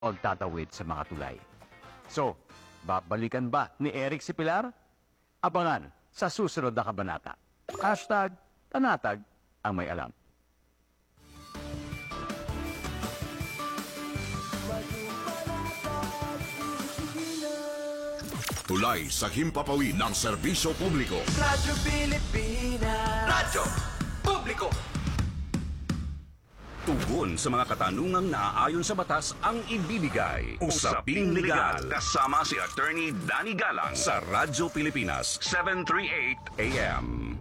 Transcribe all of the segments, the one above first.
magtatawid sa mga tulay. So, babalikan ba ni Eric si Pilar? Abangan sa susunod na kabanata. #Tanatag ang may alam. Tulay sa himpapawid ng serbisyo publiko. Radyo Pilipinas. Radyo Publiko. Tugon sa mga katanungang naaayon sa batas ang ibibigay. Usaping Legal kasama si Attorney Danny Galang sa Radyo Pilipinas 738 AM.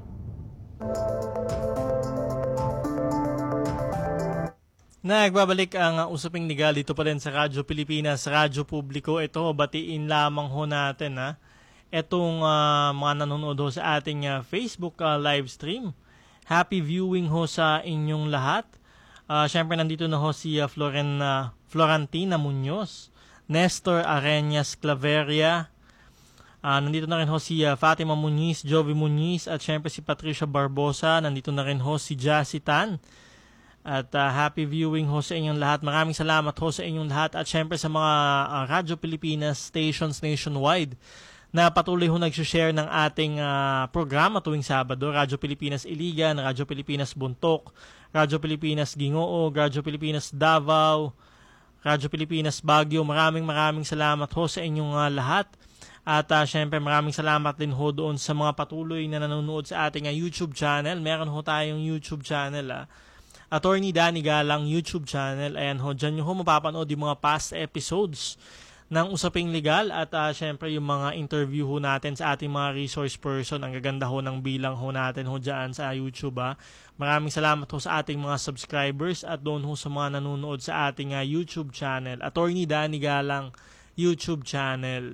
Nagbabalik ang Usaping Legal dito pa rin sa Radyo Pilipinas, Radyo Publiko. Ito, batiin lamang ho natin itong mga nanonood ho sa ating Facebook live stream. Happy viewing ho sa inyong lahat. Siyempre nandito na ho si Florentina Muñoz, Nestor Arenas Claveria, nandito na rin ho si Fatima Muniz, Jovi Muniz, at siyempre si Patricia Barbosa. Nandito na rin ho si Jassy Tan. At happy viewing ho sa inyong lahat. Maraming salamat ho sa inyong lahat. At syempre sa mga Radyo Pilipinas stations nationwide na patuloy ho nag-share ng ating programa tuwing Sabado. Radyo Pilipinas Iligan, Radyo Pilipinas Buntok, Radyo Pilipinas Ginoo, Radyo Pilipinas Davao, Radyo Pilipinas Baguio. Maraming salamat ho sa inyong lahat. At syempre maraming salamat din ho doon sa mga patuloy na nanonood sa ating YouTube channel. Meron ho tayong YouTube channel, Attorney Danny Galang YouTube channel. Ayan ho, dyan nyo ho mapapanood yung mga past episodes ng Usaping Legal at syempre yung mga interview ho natin sa ating mga resource person. Ang gaganda ho ng bilang ho natin ho dyan sa YouTube. Maraming salamat ho sa ating mga subscribers at doon ho sa mga nanonood sa ating YouTube channel. Attorney Danny Galang YouTube channel.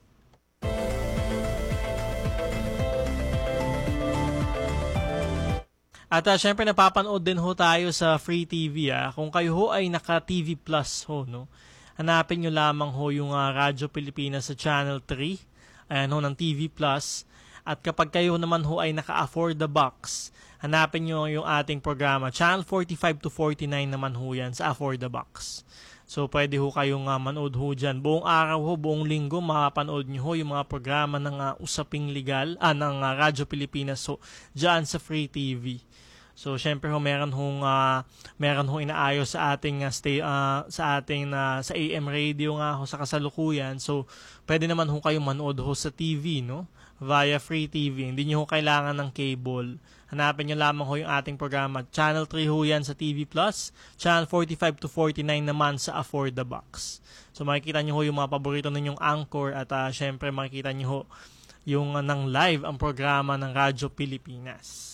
At syempre napapanood din ho tayo sa Free TV. Kung kayo ho ay naka-TV Plus ho, no? Hanapin nyo lamang ho yung Radyo Pilipinas sa Channel 3. Ayan ho, ng TV Plus. At kapag kayo naman ho ay naka-afford the box, hanapin nyo yung ating programa. Channel 45 to 49 naman ho yan sa afford the box. So pwede ho kayong manood ho dyan. Buong araw ho, buong linggo, makapanood nyo ho yung mga programa ng Usaping Legal, ng Radyo Pilipinas ho, dyan sa Free TV. So syempre ho meron hong inaayos sa ating sa AM radio nga ho sa kasalukuyan. So pwede naman ho kayong manood ho sa TV, no? Via Free TV. Hindi niyo ho kailangan ng cable. Hanapin niyo lamang ho yung ating programa. Channel 3 ho yan sa TV Plus. Channel 45 to 49 naman sa Afford the Box. So makikita niyo ho yung mga paborito ninyong anchor at syempre makikita niyo ho yung ng live ang programa ng Radyo Pilipinas.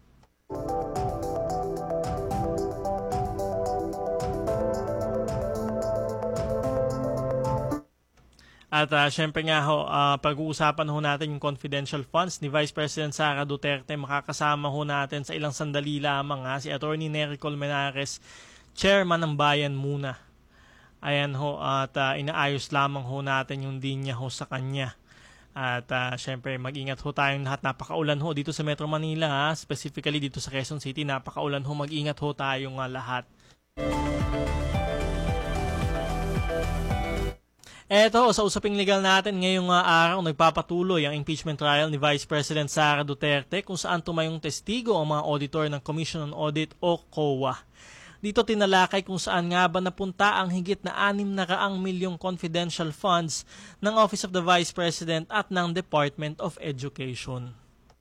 At syempre nga ho, pag-uusapan ho natin yung confidential funds ni Vice President Sara Duterte. Makakasama ho natin sa ilang sandali lamang si Attorney Nery Colmenares, Chairman ng Bayan Muna. Ayan ho, at inaayos lamang ho natin yung linya ho sa kanya. At syempre mag-ingat ho tayong lahat. Napakaulan ho dito sa Metro Manila, specifically dito sa Quezon City. Napakaulan ho, mag-ingat ho tayong lahat. Eto, sa Usaping Legal natin ngayong araw, nagpapatuloy ang impeachment trial ni Vice President Sara Duterte kung saan tumayong testigo ang mga auditor ng Commission on Audit o COA. Dito tinalakay kung saan nga ba napunta ang higit na 600 milyong confidential funds ng Office of the Vice President at ng Department of Education.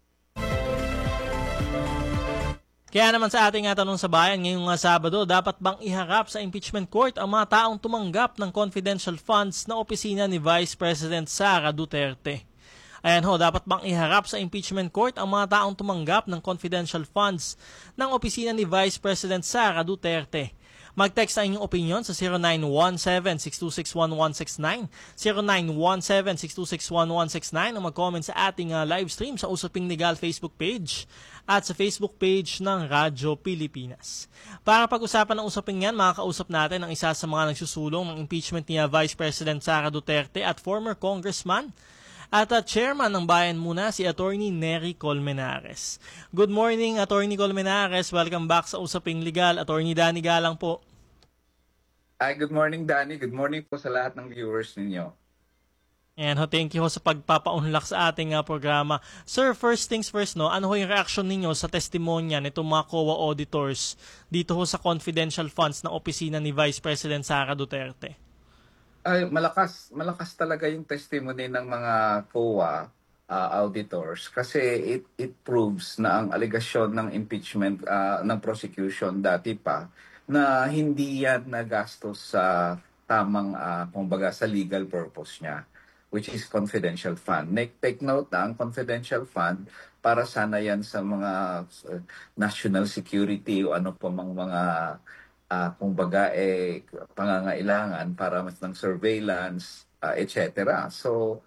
Kaya naman sa ating tanong sa bayan ngayong Sabado, dapat bang iharap sa impeachment court ang mga taong tumanggap ng confidential funds na opisina ni Vice President Sara Duterte? Ayan ho, dapat bang iharap sa impeachment court ang mga taong tumanggap ng confidential funds ng opisina ni Vice President Sara Duterte? Mag-text ang inyong opinion sa 0917-626-1169, 0917-626-1169 o mag-comment sa ating live stream sa Usaping Legal Facebook page at sa Facebook page ng Radyo Pilipinas. Para pag-usapan ng usaping yan, makakausap natin ang isa sa mga nagsusulong ng impeachment ni Vice President Sara Duterte at former congressman at chairman ng Bayan Muna, si Attorney Nery Colmenares. Good morning, Attorney Colmenares. Welcome back sa Usaping Legal. Attorney Danny Galang po. Ay, good morning, Danny. Good morning po sa lahat ng viewers ninyo. And thank you ho sa pagpapaunlak sa ating programa. Sir, first things first, no, ano ho yung reaction ninyo sa testimonya nitong mga COA auditors dito ho sa confidential funds ng opisina ni Vice President Sara Duterte? Ay, malakas talaga yung testimony ng mga COA auditors kasi it proves na ang alegasyon ng impeachment ng prosecution dati pa na hindi yan nagastos sa tamang kumbaga sa legal purpose niya, which is confidential fund. Take note na ang confidential fund para sana yan sa mga national security o ano pa mang mga kumbaga pangangailangan para mas ng surveillance, etc. So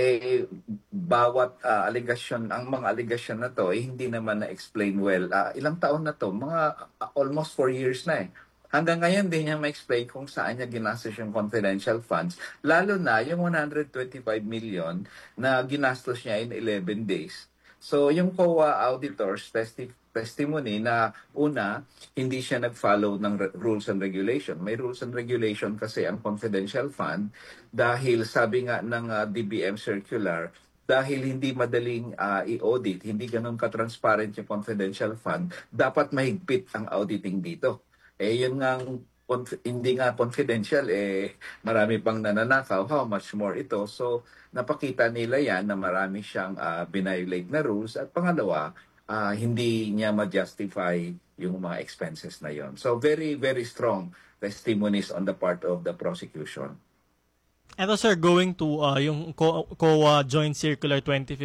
bawat allegation, ang mga allegation na to hindi naman na-explain well. Ilang taon na to? Mga almost 4 years na eh. Hanggang ngayon, din niya ma-explain kung saan niya ginastos yung confidential funds. Lalo na yung 125 million na ginastos niya in 11 days. So, yung COA auditors testimony na una, hindi siya nag-follow ng rules and regulation. May rules and regulation kasi ang confidential fund dahil sabi nga ng DBM circular, dahil hindi madaling i-audit, hindi ganun ka-transparent yung confidential fund, dapat mahigpit ang auditing dito. Yun nga hindi nga confidential, marami pang nananakaw, how much more ito. So, napakita nila yan na marami siyang binviolate na rules. At pangalawa, hindi niya ma-justify yung mga expenses na yon. So, very, very strong testimonies on the part of the prosecution. Eto sir, going to yung COA Joint Circular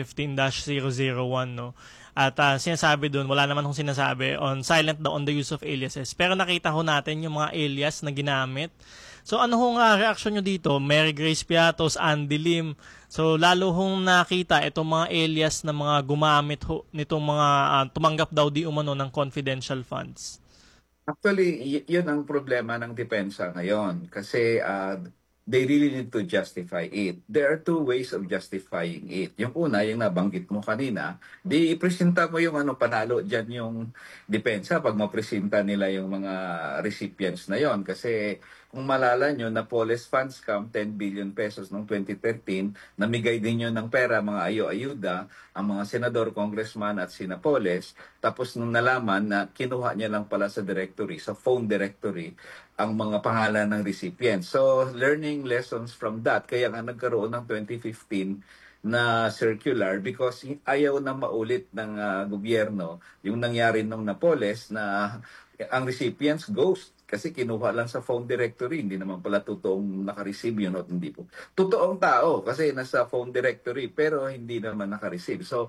2015-001, no? At sinasabi doon, wala naman kong sinasabi on silent daw on the use of aliases. Pero nakita ho natin yung mga alias na ginamit. So ano hong reaction nyo dito? Mary Grace Piatos, Andy Lim. So lalo hong nakita itong mga alias na mga gumamit ho nitong mga tumanggap daw di umano ng confidential funds. Actually, yun ang problema ng depensa ngayon. Kasi they really need to justify it. There are two ways of justifying it. Yung una, yung nabanggit mo kanina, di ipresenta mo yung panalo dyan yung depensa pag mapresenta nila yung mga recipients na yon. Kasi kung malala nyo, Napoles Fund Scam, 10 billion pesos noong 2013, namigay din yun ng pera, mga ayo-ayuda, ang mga senador, congressman at sinapoles. Tapos nung nalaman na kinuha niya lang pala sa directory, sa phone directory, ang mga pangalan ng recipients. So, learning lessons from that. Kaya nga nagkaroon ng 2015 na circular because ayaw na maulit ng gobyerno yung nangyari nung Napoles na ang recipients ghost. Kasi kinuha lang sa phone directory, hindi naman pala totoong naka-receive yun o hindi po. Totoong tao kasi nasa phone directory pero hindi naman naka-receive. So,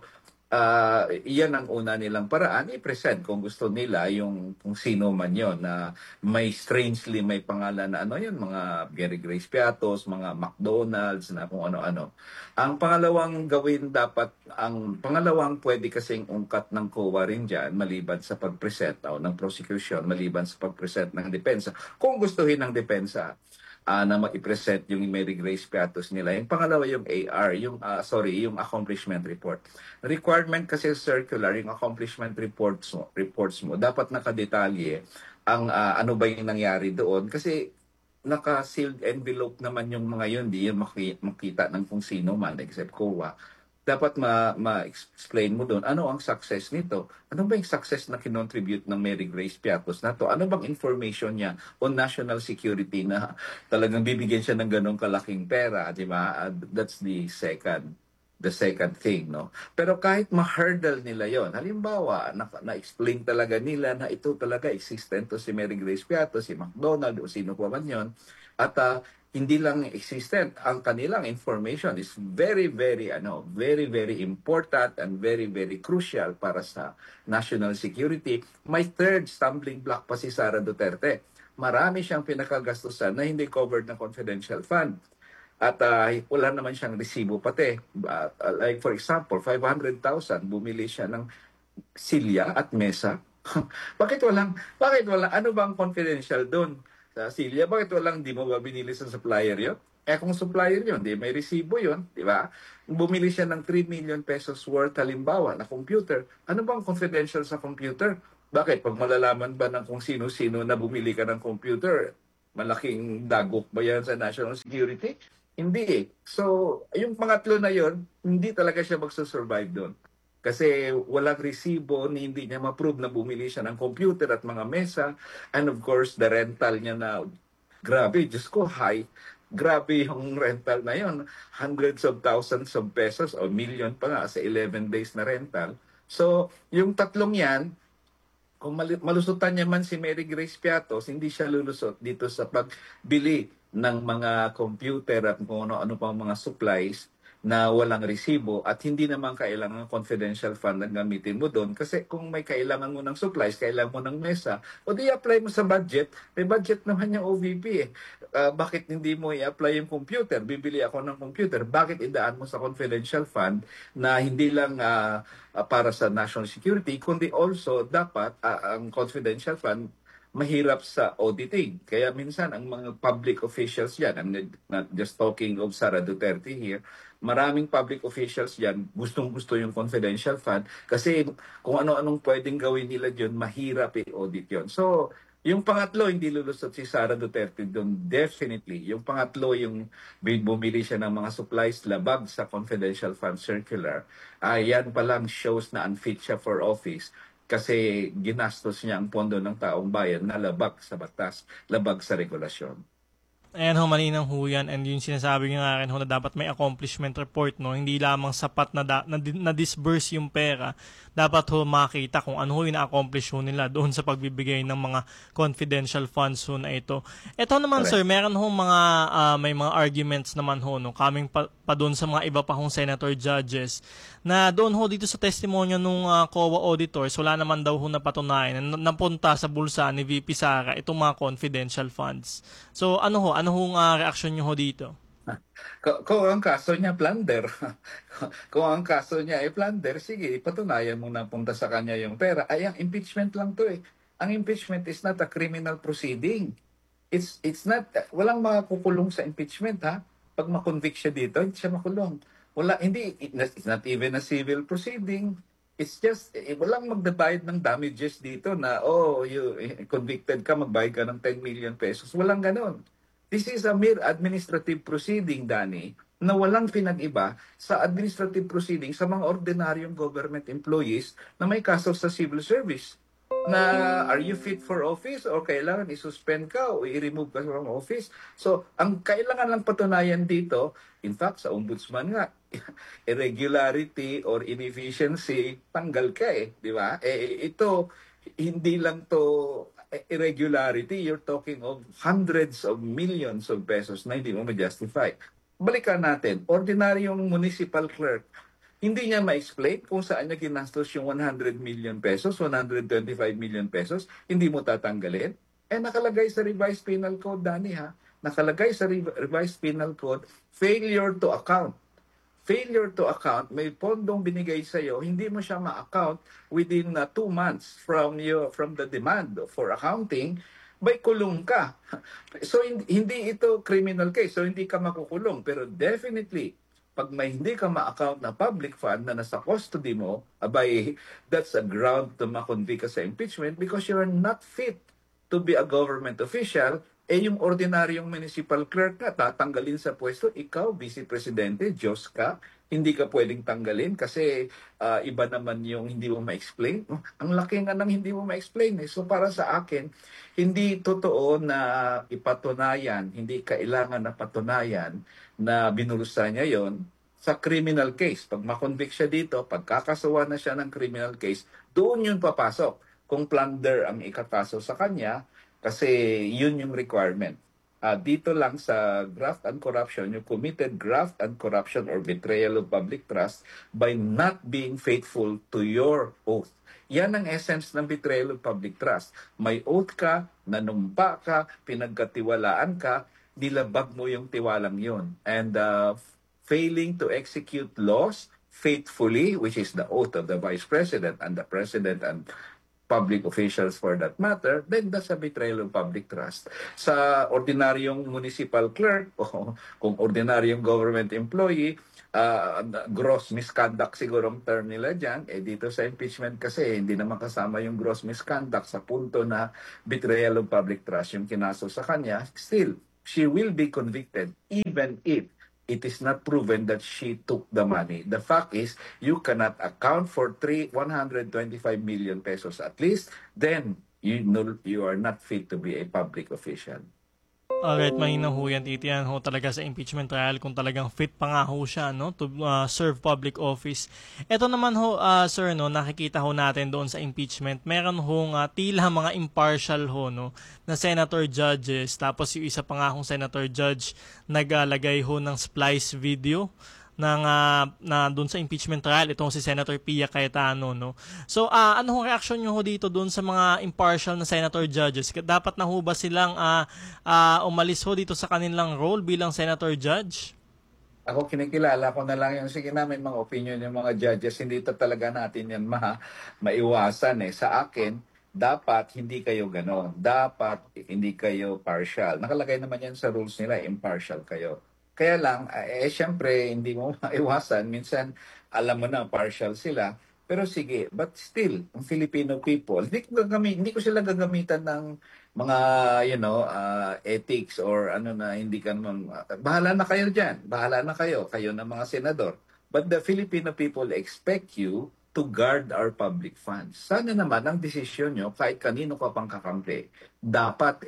iyan ang una nilang paraan, i-present kung gusto nila yung kung sino man yon na may strangely may pangalan na yun, mga Mary Grace Piatos, mga McDonald's na kung ano-ano. Ang pangalawang gawin dapat, ang pangalawang pwede kasing ungkat ng COA rin dyan, maliban sa pag-present o ng prosecution, maliban sa pag-present ng depensa. Kung gustuhin ng depensa, na mag-present yung Mary Grace Piatos nila. Yung pangalawa yung AR, yung accomplishment report. Requirement kasi circular, yung accomplishment reports mo, dapat nakadetalye ang ano ba yung nangyari doon. Kasi naka-sealed envelope naman yung mga yun, di yung makita ng kung sino man, except COA. Dapat ma-explain mo doon, ano ang success nito? Ano ba yung success na kinontribute ng Mary Grace Piatos na to? Ano bang information niya on national security na talagang bibigyan siya ng ganong kalaking pera, di ba? That's the second thing, no? Pero kahit ma-hurdle nila yon, halimbawa, na-explain talaga nila na ito talaga existent to si Mary Grace Piatos, si McDonald o sino pa man yon, at hindi lang existent, ang kanilang information is very, very important and very, very crucial para sa national security. May third stumbling block pa si Sara Duterte. Marami siyang pinakagastusan na hindi covered ng confidential fund. At wala naman siyang resibo pati. Like for example, 500,000, bumili siya ng silya at mesa. Bakit walang, ano bang confidential doon? Sa silya, bakit walang di mo ba binili sa supplier yon? Kung supplier yon, di may resibo yon, di ba? Bumili siya ng 3 million pesos worth halimbawa na computer. Ano bang confidential sa computer? Bakit? Pag malalaman ba ng kung sino-sino na bumili ka ng computer, Malaking dagok ba yan sa national security? Hindi eh. So, yung pangatlo na yon, hindi talaga siya magsusurvive doon. Kasi walang resibo, ni hindi niya ma-prove na bumili siya ng computer at mga mesa. And of course, the rental niya na, grabe, Diyos ko, high. Grabe yung rental na yon. Hundreds of thousands of pesos o million pa nga sa 11 days na rental. So, yung tatlong yan, kung malusutan niya man si Mary Grace Piatos, hindi siya lulusot dito sa pagbili ng mga computer at kung ano pa mga supplies na walang resibo at hindi naman kailangan confidential fund na gamitin mo doon. Kasi kung may kailangan mo ng supplies, kailangan mo ng mesa, o di apply mo sa budget. May budget naman yung OVP eh. Bakit hindi mo i-apply yung computer? Bibili ako ng computer. Bakit idaan mo sa confidential fund na hindi lang para sa national security, kundi also dapat ang confidential fund mahirap sa auditing. Kaya minsan ang mga public officials yan, I'm not just talking of Sara Duterte here, maraming public officials yan, gustong-gusto yung confidential fund kasi kung ano-anong pwedeng gawin nila dyan, mahirap i-audit yun. So, yung pangatlo, hindi lulusot si Sara Duterte doon, definitely. Yung pangatlo, yung bumili siya ng mga supplies labag sa confidential fund circular, yan palang shows na unfit siya for office kasi ginastos niya ang pondo ng taong bayan na labag sa batas, labag sa regulasyon. Ayan ho, malinang ho yan. And yung sinasabi nga rin ho na dapat may accomplishment report, no? Hindi lamang sapat na disburse yung pera. Dapat ho makita kung ano ho yung na-accomplish ho nila doon sa pagbibigay ng mga confidential funds ho na ito. Ito naman, Correct. sir, meron ho may mga arguments naman ho, no? Coming pa doon sa mga iba pa hong senator judges na doon ho dito sa testimonya nung COA auditors, wala naman daw ho napatunayan na napunta sa bulsa ni VP Sara itong mga confidential funds. So ano hong reaksyon nyo ho dito? Kung ang kaso niya plunder, kung ang kaso niya ay plunder, sige, patunayan mo na punta sa kanya yung pera. Ay, ang impeachment lang to eh. Ang impeachment is not a criminal proceeding. It's not, walang makukulong sa impeachment ha. Pag makonvict siya dito, hindi siya makulong. It's not even a civil proceeding. It's just, walang magbabayad ng damages dito na, you convicted ka, magbayad ka ng 10 million pesos. Walang ganon. This is a mere administrative proceeding, Danny, na walang pinag-iba sa administrative proceeding sa mga ordinaryong government employees na may kaso sa civil service. Na are you fit for office or kailangan i-suspend ka o i-remove ka from office? So, ang kailangan lang patunayan dito, in fact, sa ombudsman nga, irregularity or inefficiency, tanggal ka eh, di ba? Ito, hindi lang to irregularity, you're talking of hundreds of millions of pesos na hindi mo ma-justify. Balikan natin, ordinaryong municipal clerk, hindi niya ma-explain kung saan niya ginastos yung 100 million pesos, 125 million pesos, hindi mo tatanggalin. Nakalagay sa revised penal code, Danny ha, nakalagay sa revised penal code, failure to account. Failure to account, may pondong binigay sa iyo, hindi mo siya ma-account within 2 months from the demand for accounting, may kulong ka. So hindi ito criminal case, so hindi ka makukulong. Pero definitely, pag may hindi ka ma-account na public fund na nasa custody mo, that's a ground to ma-convict ka sa impeachment because you are not fit to be a government official. Yung ordinaryong municipal clerk na tatanggalin sa pwesto, ikaw, vice presidente, Diyos ka, hindi ka pwedeng tanggalin kasi iba naman yung hindi mo ma-explain. Ang laki nga ng hindi mo ma-explain. So para sa akin, hindi totoo na ipatunayan, hindi kailangan na patunayan na binurusa niya yon sa criminal case. Pag makonvict siya dito, pagkakasawa na siya ng criminal case, doon yun papasok. Kung plunder ang ikakaso sa kanya, kasi yun yung requirement. Dito lang sa graft and corruption, you committed graft and corruption or betrayal of public trust by not being faithful to your oath. Yan ang essence ng betrayal of public trust. May oath ka, nanumpa ka, pinagkatiwalaan ka, nilabag mo yung tiwalang yun. And failing to execute laws faithfully, which is the oath of the Vice President and the President and public officials for that matter, then that's a betrayal of public trust. Sa ordinaryong municipal clerk o kung ordinaryong government employee, gross misconduct siguro ang term nila dyan. Dito sa impeachment kasi, hindi naman kasama yung gross misconduct sa punto na betrayal of public trust yung kinaso sa kanya. Still, she will be convicted even if it is not proven that she took the money. The fact is, you cannot account for 125 million pesos at least, then you are not fit to be a public official. Alright, mahina ho yan. Titiyan ho talaga sa impeachment trial kung talagang fit pa nga ho siya, no, to serve public office. Ito naman ho, sir, no, nakikita ho natin doon sa impeachment, meron hong tila mga impartial ho, no, na senator judges. Tapos yung isa pa nga hong senator judge naglalagay ho ng splice video na doon sa impeachment trial, itong si Senator Pia Cayetano, no. So ano hong reaction niyo ho dito doon sa mga impartial na senator judges? Dapat na ho ba silang umalis ho dito sa kanilang role bilang senator judge? Ako kinikilala ko na lang yung sige na may mga opinion yung mga judges, hindi ito talaga natin yan maiwasan Sa akin, dapat hindi kayo ganon. Dapat hindi kayo partial. Nakalagay naman yan sa rules nila, impartial kayo. Kaya lang, syempre, hindi mo maiwasan. Minsan, alam mo na, partial sila. Pero sige, but still, ang Filipino people, hindi ko sila gagamitan ng mga, ethics or hindi ka naman, bahala na kayo dyan. Bahala na kayo na mga senador. But the Filipino people expect you to guard our public funds. Sana naman ang desisyon nyo, kahit kanino ka pang kakampi, dapat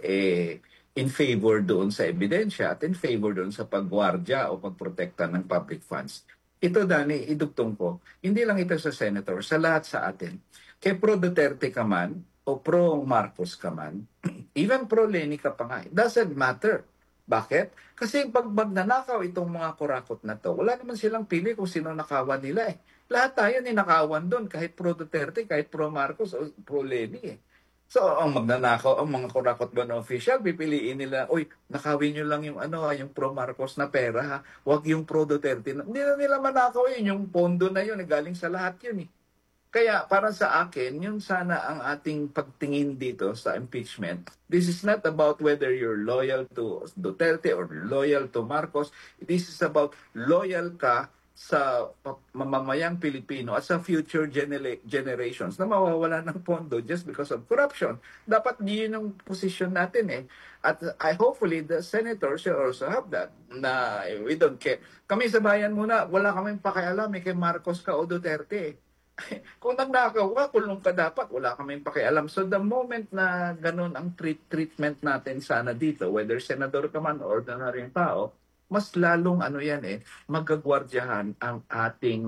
in favor doon sa ebidensya at in favor doon sa paggwardya o pagprotekta ng public funds. Ito, Dani, idugtong ko, hindi lang ito sa senator, sa lahat sa atin. Kay pro Duterte ka man o pro Marcos ka man, even pro Leni ka pa nga, it doesn't matter. Bakit? Kasi pag magnanakaw itong mga kurakot na to, wala naman silang pili kung sino nakawan nila Lahat tayo ninakawan doon, kahit pro Duterte, kahit pro Marcos o pro Leni So, ang magnanakaw, ang mga kurakot ba na official, pipiliin nila, nakawin nyo lang yung yung pro Marcos na pera, Huwag yung pro Duterte. Hindi na nila manakaw yung pondo na yun, galing sa lahat yun Kaya, para sa akin, yun sana ang ating pagtingin dito sa impeachment. This is not about whether you're loyal to Duterte or loyal to Marcos. This is about loyal ka sa mamamayang Pilipino at sa future generations na mawawala ng pondo just because of corruption. Dapat yun yung position natin At hopefully the senators should also have that na we don't care. Kami sa bayan muna, wala kaming pakialam kay Marcos ka o Duterte. Kung nagnakaw ka, kulong ka dapat, wala kaming pakialam. So the moment na ganun ang treatment natin sana dito, whether senador ka man or ordinaryong tao, mas lalong magagwardyahan ang ating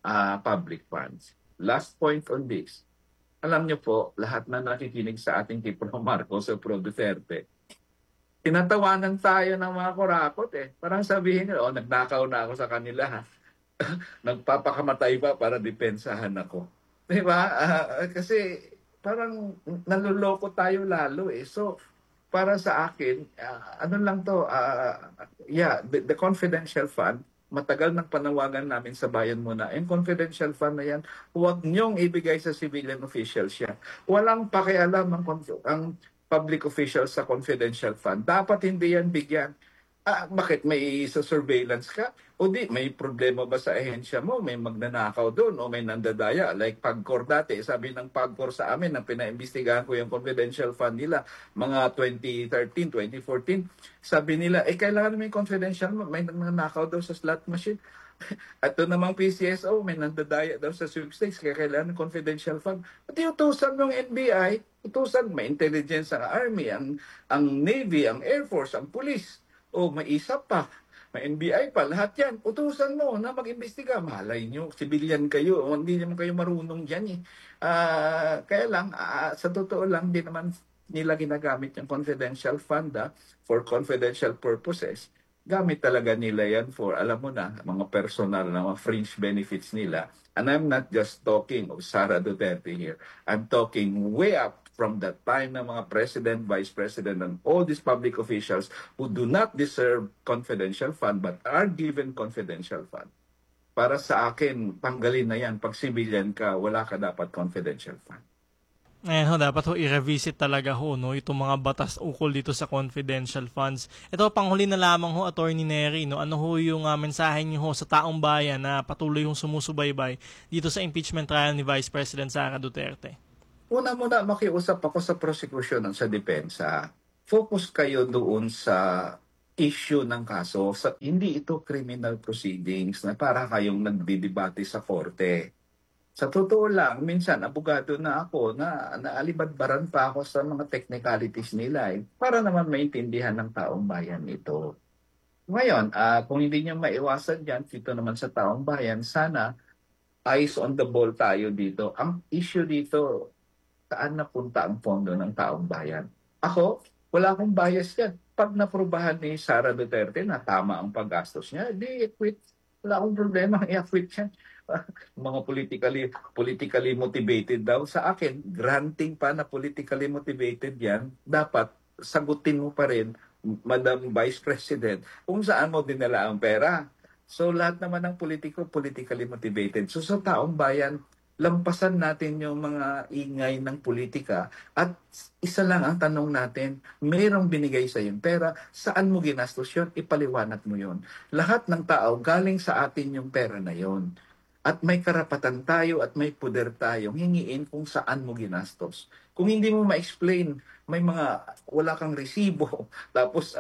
public funds. Last point on this. Alam niyo po, lahat na nakikinig sa ating kay Pro Marcos o Pro Duterte, tinatawanan tayo ng mga kurakot Parang sabihin nila, nagnakaw na ako sa kanila Nagpapakamatay pa para depensahan ako. Diba? Kasi parang naluloko tayo lalo So, para sa akin, lang to, the confidential fund, matagal nang panawagan namin sa bayan muna. Yung confidential fund na yan, huwag niyong ibigay sa civilian officials yan. Walang pakialam ang public officials sa confidential fund. Dapat hindi yan bigyan. Bakit may surveillance ka? O may problema ba sa ahensya mo? May magnanakaw doon o may nandadaya? Like Pagcor dati, sabi ng Pagcor sa amin, na pinaimbestigahan ko yung confidential fund nila, mga 2013, 2014, sabi nila, kailangan may confidential mo, may nagnanakaw daw sa slot machine. At doon namang PCSO, may nandadaya daw sa sweepstakes, kaya kailangan ng confidential fund. At utusan ng NBI, utusan, may intelligence ang Army, ang Navy, ang Air Force, ang Police. May isa pa, may NBI pa, lahat yan. Utusan mo na mag-imbestiga. Malay nyo, civilian kayo, hindi naman kayo marunong dyan Kaya lang, sa totoo lang, di naman nila ginagamit yung confidential fund for confidential purposes. Gamit talaga nila yan for, alam mo na, mga personal na mga fringe benefits nila. And I'm not just talking of Sara Duterte here. I'm talking way up from that time ng mga president, vice president, and all these public officials who do not deserve confidential fund but are given confidential fund. Para sa akin, tanggalin na yan. Pag civilian ka, wala ka dapat confidential fund. Ayan ho, dapat ho i-revisit talaga ho, no, itong mga batas ukol dito sa confidential funds. Ito, panghuli na lamang ho, Attorney Nery, no, ano ho yung mensahe niyo ho sa taong bayan na patuloy yung sumusubaybay dito sa impeachment trial ni Vice President Sara Duterte? Una muna, makiusap ako sa prosecution at sa depensa. Focus kayo doon sa issue ng kaso. Hindi ito criminal proceedings na para kayong nagdidebate sa korte. Sa totoo lang, minsan abogado na ako na naalibadbaran pa ako sa mga technicalities nila para naman maintindihan ng taong bayan ito. Ngayon, kung hindi niyo maiwasan yan, dito naman sa taong bayan, sana eyes on the ball tayo dito. Ang issue dito, saan napunta ang pondo ng taong bayan? Ako, wala akong bias yan. Pag naprubahan ni Sara Duterte na tama ang paggastos niya, di quit. Wala akong problema, i-quit yan. Mga politically motivated daw. Sa akin, granting pa na politically motivated yan, dapat sagutin mo pa rin, Madam Vice President, kung saan mo dinala ang pera. So lahat naman ng politiko, politically motivated. So sa taong bayan, lampasan natin yung mga ingay ng politika at isa lang ang tanong natin, mayroong binigay sa yung pera, saan mo ginastos yun? Ipaliwanag mo yun. Lahat ng tao, galing sa atin yung pera na yun. At may karapatan tayo at may puder tayong hingiin kung saan mo ginastos. Kung hindi mo ma-explain, may mga wala kang resibo, tapos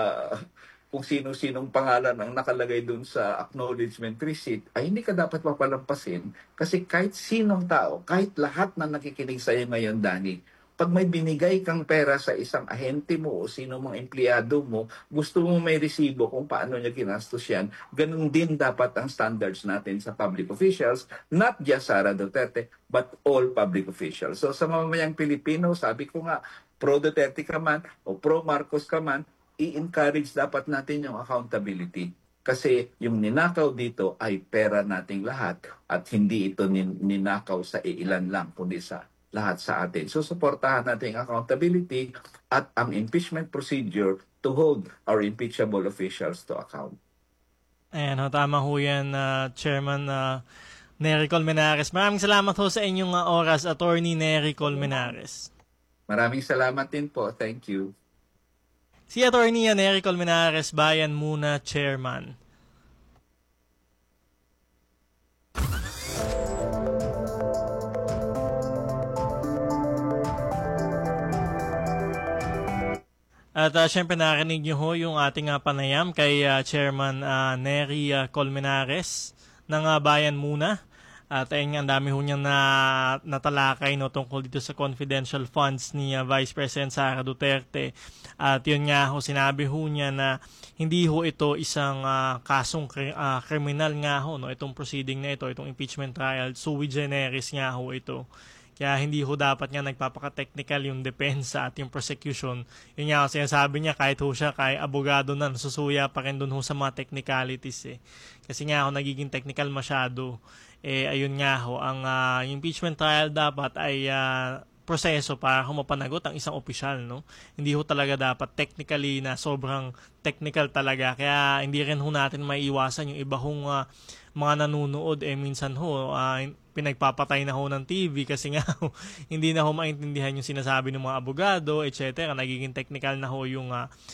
kung sino-sinong pangalan ang nakalagay dun sa acknowledgement receipt, ay hindi ka dapat papalampasin kasi kahit sinong tao, kahit lahat na nakikinig sa iyo ngayon, Danny, pag may binigay kang pera sa isang ahente mo o sino mang empleyado mo, gusto mo may resibo kung paano niya ginastos yan, ganun din dapat ang standards natin sa public officials, not just Sara Duterte, but all public officials. So sa mamamayang Pilipino, sabi ko nga, pro-Duterte ka man o pro-Marcos ka man, i-encourage dapat natin yung accountability. Kasi yung ninakaw dito ay pera nating lahat at hindi ito ninakaw sa ilan lang, kundi sa lahat sa atin. So, supportahan natin ang accountability at ang impeachment procedure to hold our impeachable officials to account. Ayan ho, tama ho yan, Chairman Nery Colmenares. Maraming salamat ho sa inyong oras, Attorney Nery Colmenares. Maraming salamat din po. Thank you. Si Attorney Nery Colmenares, Bayan Muna Chairman. At syempre narinig nyo ho yung ating panayam kay Chairman Nery Colmenares ng Bayan Muna. At ayun nga, ang dami ho niyang natalakay no, tungkol dito sa confidential funds ni Vice President Sara Duterte. At yun nga ho, sinabi ho niya na hindi ho ito isang kasong kriminal nga ho, no, itong proceeding na ito, itong impeachment trial, sui generis nga ho ito. Kaya hindi ho dapat nga nagpapaka-technical yung depensa at yung prosecution. Yun nga, sinasabi niya kahit ho siya, kahit abogado na, nasusuya pa rin dun ho sa mga technicalities. Kasi nga ho, nagiging technical masyado. Ayun nga ho, ang impeachment trial dapat ay proseso para mapanagot ang isang opisyal, no? Hindi ho talaga dapat technically na sobrang technical talaga. Kaya hindi rin ho natin maiiwasan yung iba hong mga nanunood minsan ho pinagpapatay na ho ng TV kasi nga ho, hindi na ho maintindihan yung sinasabi ng mga abogado, etc. Nagiging technical na ho yung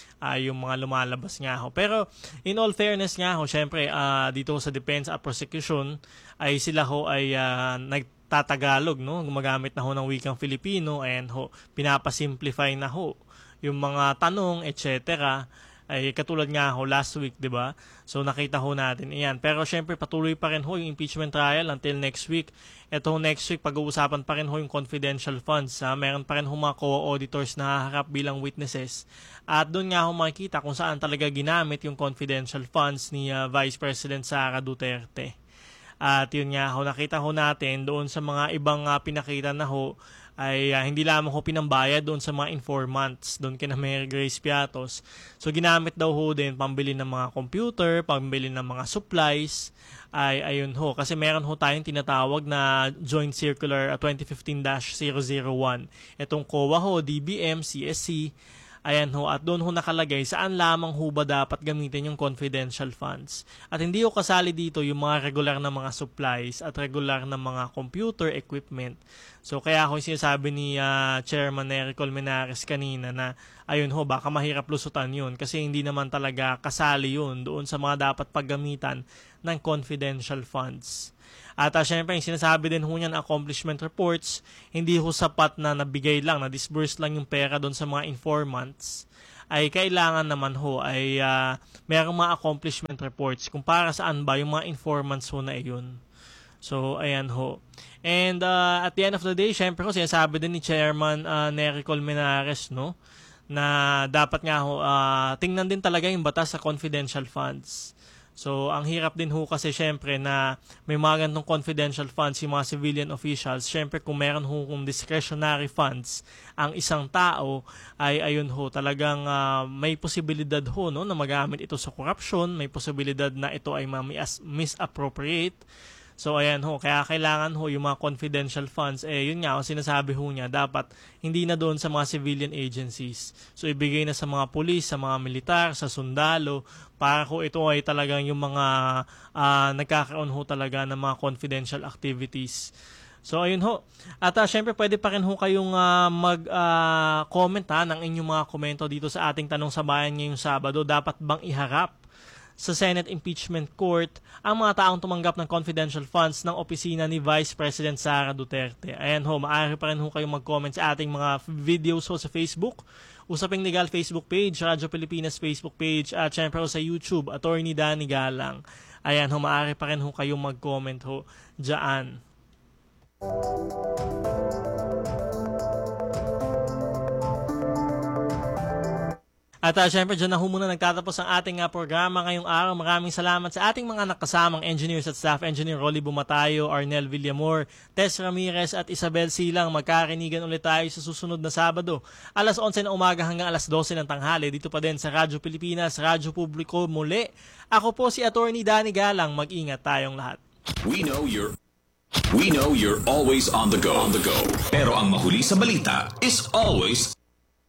mga lumalabas nga ho. Pero in all fairness nga ho, syempre dito sa defense at prosecution ay sila ho ay nagtatagalog, no? Gumagamit na ho ng wikang Filipino and ho pinapasimplify na ho yung mga tanong, etc. Ay katulad nga ho last week, 'di ba? So nakita ho natin iyan. Pero syempre patuloy pa rin ho yung impeachment trial until next week. Ito next week pag-uusapan pa rin ho yung confidential funds. Meron pa rin ho mga co-auditors na haharap bilang witnesses. At doon nga ho makikita kung saan talaga ginamit yung confidential funds ni Vice President Sara Duterte. At yun nga ho, nakita ho natin doon sa mga ibang pinakita na ho ay hindi lamang ho pinambayad doon sa mga informants, doon kina Mary Grace Piatos. So ginamit daw ho din pambili ng mga computer, pambili ng mga supplies, ay ayun ho. Kasi meron ho tayong tinatawag na Joint Circular 2015-001. Itong COA ho, DBM, CSC, Ayan ho, at doon ho nakalagay saan lamang ho ba dapat gamitin yung confidential funds. At hindi ho kasali dito yung mga regular na mga supplies at regular na mga computer equipment. So kaya ako yung sinasabi ni Chairman Nery Colmenares kanina na ayun ho, baka mahirap lusutan yun kasi hindi naman talaga kasali yun doon sa mga dapat paggamitan ng confidential funds. At syempre, yung sinasabi din ho niya na accomplishment reports, hindi ho sapat na nabigay lang, na disburse lang yung pera doon sa mga informants, ay kailangan naman ho ay merong mga accomplishment reports kung para saan ba yung mga informants ho na iyon. So, ayan ho. And at the end of the day, syempre ho, sinasabi din ni Chairman Nery Colmenares, no, na dapat nga ho, tingnan din talaga yung batas sa confidential funds. So, ang hirap din ho kasi syempre na may mga ganitong confidential funds yung mga civilian officials. Syempre kung meron ho kung discretionary funds ang isang tao ay ayun ho talagang may posibilidad ho no, na magamit ito sa corruption, may posibilidad na ito ay misappropriate. So ayan ho, kaya kailangan ho yung mga confidential funds, yun nga, sinasabi ho niya, dapat hindi na doon sa mga civilian agencies. So ibigay na sa mga pulis, sa mga militar, sa sundalo, para ho ito ay talagang yung mga nagkakaroon ho talaga ng mga confidential activities. So ayun ho. At syempre pwede pa rin ho kayong mag-comment ng inyong mga komento dito sa ating Tanong sa Bayan ngayong Sabado. Dapat bang iharap sa Senate Impeachment Court ang mga taong tumanggap ng confidential funds ng opisina ni Vice President Sara Duterte? Ayan ho, maaari pa rin ho kayong mag-comment sa ating mga videos ho sa Facebook, Usaping Legal Facebook page, Radyo Pilipinas Facebook page, at syempre ho sa YouTube, Attorney Danny Galang. Ayan ho, maaari pa rin ho kayong mag-comment ho dyan. At syempre, dyan na ho muna nagtatapos ang ating programa ngayong araw. Maraming salamat sa ating mga nakasamang engineers at staff engineer, Rolly Bumatayo, Arnel Villamor, Tess Ramirez at Isabel Silang. Magkarinigan ulit tayo sa susunod na Sabado, alas 11 ng umaga hanggang alas 12 ng tanghali. Dito pa din sa Radyo Pilipinas, Radyo Publiko muli. Ako po si Attorney Danny Galang. Mag-ingat tayong lahat. We know you're always on the go. Pero ang mahuli sa balita is always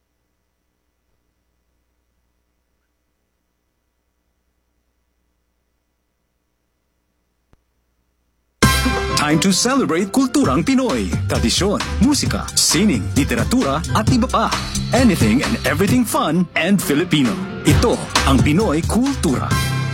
time to celebrate kulturang Pinoy. Tradisyon, musika, sining, literatura at iba pa. Anything and everything fun and Filipino. Ito ang Pinoy Kultura.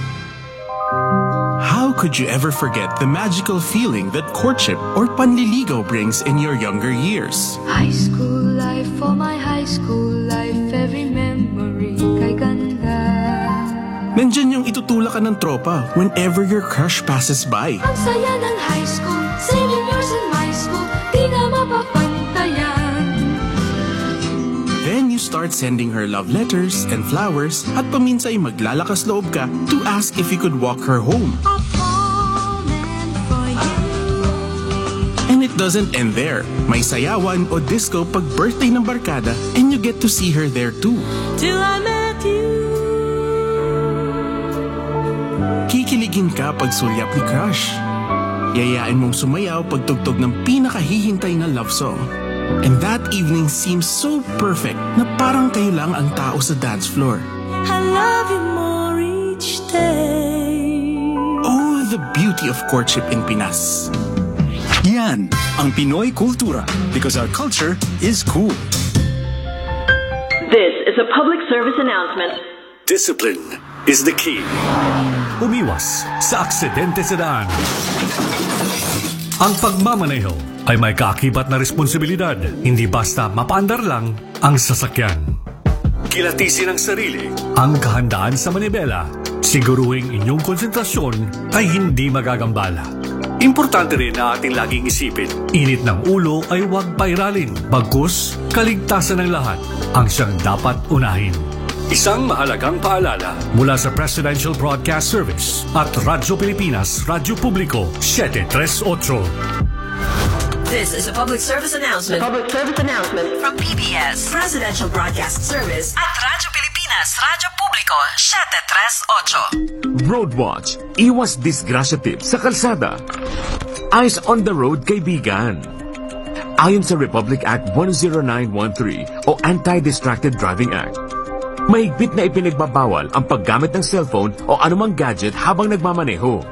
How could you ever forget the magical feeling that courtship or panliligaw brings in your younger years? High school life, for my high school life, every memory kay ganda. Nandyan yung itutulak ka ng tropa whenever your crush passes by. Ang saya ng high school, saving years in my school, di na mapapantayan. Then you start sending her love letters and flowers at paminsay maglalakas loob ka to ask if you could walk her home. A falling for you. And it doesn't end there. May sayawan o disco pag birthday ng barkada and you get to see her there too. Till I met you. Kikiligin ka pag sulyap ni crush. Yayain mong sumayaw pag tugtog ng pinakahihintay na love song. And that evening seems so perfect na parang kayo lang ang tao sa dance floor. I love you more each day. Oh, the beauty of courtship in Pinas. Yan ang Pinoy Kultura because our culture is cool. This is a public service announcement. Discipline is the key. Umiwas sa aksidente sa daan. Ang pagmamaneho ay may kaakibat na responsibilidad. Hindi basta mapaandar lang ang sasakyan. Kilatisin ang sarili, ang kahandaan sa manibela. Siguruhing inyong konsentrasyon ay hindi magagambala. Importante rin na ating laging isipin, init ng ulo ay huwag pairalin. Bagkus, kaligtasan ng lahat ang siyang dapat unahin. Isang mahalagang paalala mula sa Presidential Broadcast Service at Radyo Pilipinas, Radyo Publiko, 738. This is a public service announcement. From PBS, Presidential Broadcast Service at Radyo Pilipinas, Radyo Publiko, 738. Roadwatch. Iwas disgrasya tips sa kalsada. Eyes on the road, kaibigan. Ayon sa Republic Act 10913 o Anti-Distracted Driving Act, Mahigpit na ipinagbabawal ang paggamit ng cellphone o anumang gadget habang nagmamaneho.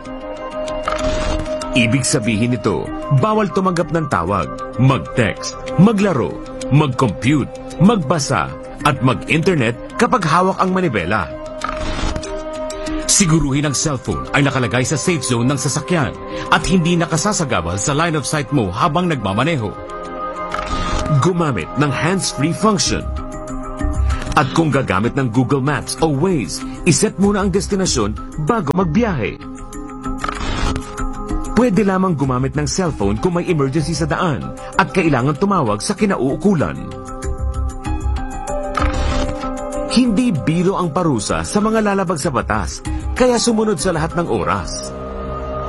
Ibig sabihin nito, bawal tumanggap ng tawag, mag-text, maglaro, mag-compute, magbasa, at mag-internet kapag hawak ang manibela. Siguruhin ang cellphone ay nakalagay sa safe zone ng sasakyan at hindi nakasasagabal sa line of sight mo habang nagmamaneho. Gumamit ng hands-free function. At kung gagamit ng Google Maps o Waze, iset muna ang destinasyon bago magbiyahe. Pwede lamang gumamit ng cellphone kung may emergency sa daan at kailangan tumawag sa kinauukulan. Hindi biro ang parusa sa mga lalabag sa batas, kaya sumunod sa lahat ng oras.